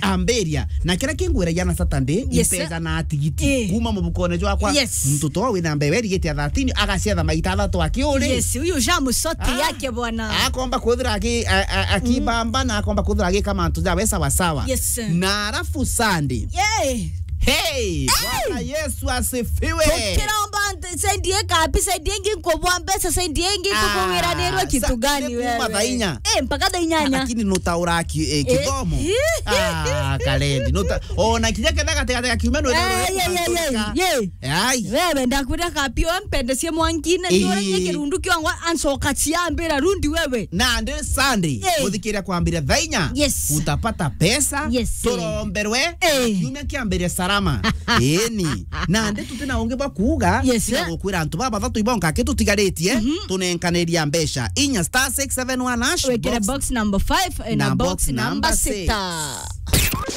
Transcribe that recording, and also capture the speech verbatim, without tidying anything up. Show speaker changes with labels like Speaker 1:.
Speaker 1: amberia na kira kingwira yana Saturday
Speaker 2: Yes,
Speaker 1: ipeza na tigiti
Speaker 2: Eh.
Speaker 1: kuma mubukone jwa kwa
Speaker 2: Yes.
Speaker 1: mtoto wa wina mbeweri gete ya thelathini agasietha maita thatu akiuri
Speaker 2: Yes, huyu jamu sote
Speaker 1: Ah.
Speaker 2: yake bwana.
Speaker 1: akomba kuthira aki akibamba na akomba kuthira aki kama tuja wesa wasawa
Speaker 2: Yes.
Speaker 1: na arafu Sunday
Speaker 2: Yeah.
Speaker 1: hey Bwana Yesu asifiwe.
Speaker 2: Kiromba saidie kapi saidie ngi nkobwa mbesa saidie ngi tukuwira nerwa kitu gani wewe?
Speaker 1: Madainya.
Speaker 2: Eh mpaka dainyanya.
Speaker 1: Lakini nutaura ki eh, kidomo. Ah kalendi nuta ona kijake daga tega tega kiumeno
Speaker 2: Eh ye ye.
Speaker 1: ai
Speaker 2: Wewe ndakuda kapi ompende sie mwangine
Speaker 1: Eh.
Speaker 2: ndiora nye kirundu kiwangwa ansoka chiambira rundi wewe.
Speaker 1: na ndi Sunday
Speaker 2: Eh.
Speaker 1: muthikira kwambira thainya
Speaker 2: Yes.
Speaker 1: utapata pesa
Speaker 2: Yes.
Speaker 1: turomberwe
Speaker 2: Eh.
Speaker 1: kiumia kiambire salama eni na ndi tutina ungi bakuga
Speaker 2: Yes,
Speaker 1: tiga
Speaker 2: eh.
Speaker 1: gukwira antu baba thatu ibonka kitutigaretie tunenkaniria mbesha inya star six seven one hash
Speaker 2: Wekera box number five na
Speaker 1: Na
Speaker 2: box
Speaker 1: box
Speaker 2: number
Speaker 1: number
Speaker 2: six.